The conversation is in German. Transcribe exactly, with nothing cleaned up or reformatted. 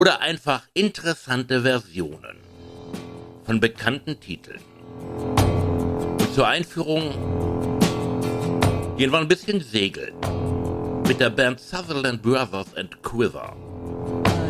oder einfach interessante Versionen von bekannten Titeln. Und zur Einführung gehen wir ein bisschen segeln mit der Band Sutherland Brothers and Quiver.